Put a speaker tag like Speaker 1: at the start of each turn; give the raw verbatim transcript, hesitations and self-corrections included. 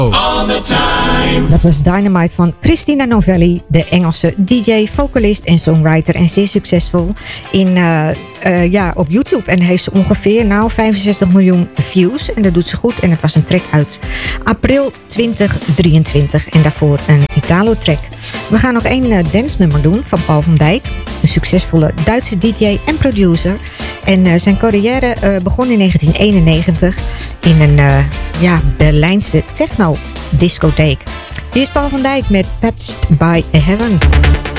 Speaker 1: All the time.
Speaker 2: Dat was Dynamite van Christina Novelli, de Engelse D J, vocalist en songwriter en zeer succesvol in, uh, uh, ja, op YouTube. En heeft ze ongeveer nou vijfenzestig miljoen views en dat doet ze goed. En het was een track uit april twintig drieëntwintig en daarvoor een Italo-track. We gaan nog één uh, dance-nummer doen van Paul van Dijk, een succesvolle Duitse D J en producer. En uh, zijn carrière uh, begon in negentien eenennegentig in een uh, ja, Berlijnse techno-discotheek. Hier is Paul van Dijk met Touched by Heaven.